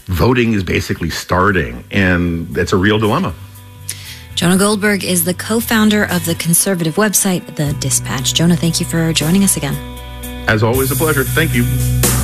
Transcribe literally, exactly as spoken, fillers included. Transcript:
voting is basically starting, and it's a real dilemma. Jonah Goldberg is the co-founder of the conservative website, The Dispatch. Jonah, thank you for joining us again. As always, a pleasure. Thank you.